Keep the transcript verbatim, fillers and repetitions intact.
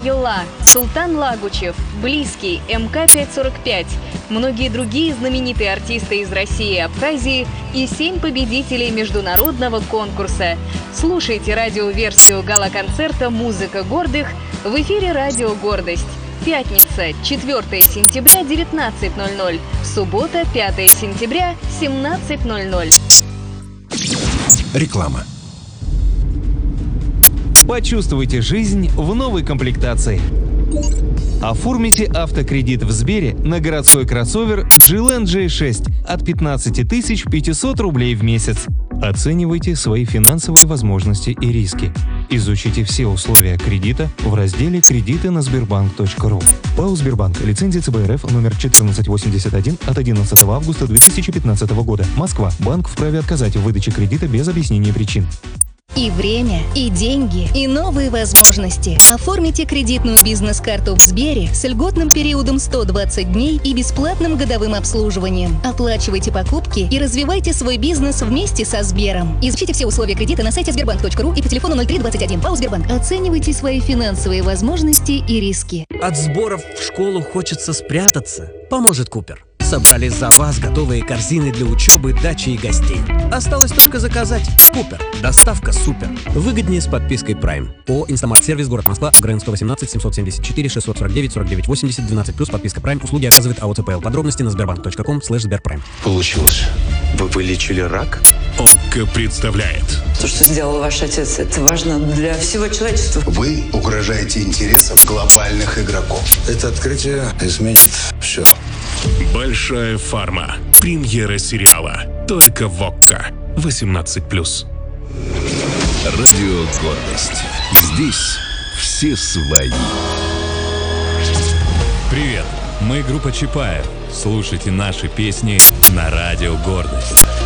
Ангела, Султан Лагучев, Близкий, эм ка пятьсот сорок пять, многие другие знаменитые артисты из России и Абхазии и семь победителей международного конкурса. Слушайте радиоверсию гала-концерта «Музыка гордых» в эфире «Радио Гордость». Пятница, четвёртое сентября, девятнадцать ноль ноль. Суббота, пятое сентября, семнадцать ноль ноль. Реклама. Почувствуйте жизнь в новой комплектации. Оформите автокредит в Сбере на городской кроссовер джи эл эн джей шесть от пятнадцати тысяч пятисот рублей в месяц. Оценивайте свои финансовые возможности и риски. Изучите все условия кредита в разделе «Кредиты на сбербанк точка ру». ПАО «Сбербанк». Лицензия цэ бэ эр эф номер четырнадцать восемьдесят один от одиннадцатого августа две тысячи пятнадцатого года. Москва. Банк вправе отказать в выдаче кредита без объяснения причин. И время, и деньги, и новые возможности. Оформите кредитную бизнес-карту в Сбере с льготным периодом сто двадцать дней и бесплатным годовым обслуживанием. Оплачивайте покупки и развивайте свой бизнес вместе со Сбером. Изучите все условия кредита на сайте сбербанк точка ру и по телефону ноль три двадцать один. ПАО «Сбербанк». Оценивайте свои финансовые возможности и риски. От сборов в школу хочется спрятаться. Поможет Купер. Собрали за вас готовые корзины для учебы, дачи и гостей. Осталось только заказать. Купер. Доставка супер. Выгоднее с подпиской Prime. ООО «Инстамарт Сервис», город Москва, ГРН сто восемнадцать семьсот семьдесят четыре шестьсот сорок девять сорок девять восемьдесят двенадцать плюс подписка Prime. Услуги оказывает АО ЦПЛ. Подробности на сбербанк точка ком слэш сберпрайм. Получилось. Вы вылечили рак? ОККО представляет. То, что сделал ваш отец, это важно для всего человечества. Вы угрожаете интересам глобальных игроков. Это открытие изменит все. Большая фарма. Премьера сериала. Только в ОККО. восемнадцать плюс. Радио Гордость. Здесь все свои. Привет, мы группа Чапаев. Слушайте наши песни на Радио Гордость.